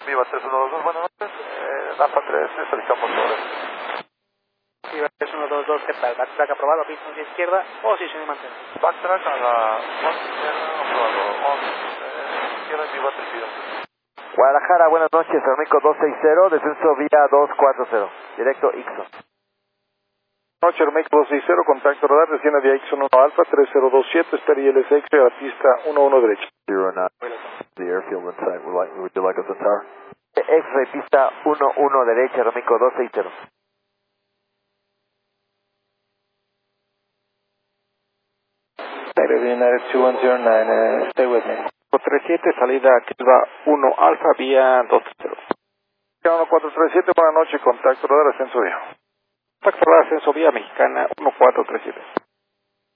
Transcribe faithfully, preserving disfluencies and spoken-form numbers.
Viva tres uno dos dos, buenas noches. Eh, Alfa tres, solicitamos orden. Viva tres uno dos dos, ¿qué tal? Backtrack aprobado, pista hacia izquierda, posición y mantén. Backtrack a la once izquierda, aprobado. once eh, izquierda, Viva tres vidas. Guadalajara, buenas noches, Amico dos seis cero, descenso vía dos cuatro cero, directo Ixo. Noche, Hermeco dos seis cero, contacto radar, desciende vía Ixo uno Alfa, tres cero dos siete, espera I L S X a la pista uno uno derecha. zero nine, the airfield inside, would, like, would you like us to tower? X-ray, pista uno uno derecha, Amico dos seis cero. United two one zero nine, uh, stay with me. cuatro tres siete, salida Kilva uno Alfa, vía dos cero. uno cuatro tres siete, buenas noches, contacto radar, ascenso vía. Contacto radar, ascenso vía mexicana uno cuatro tres siete.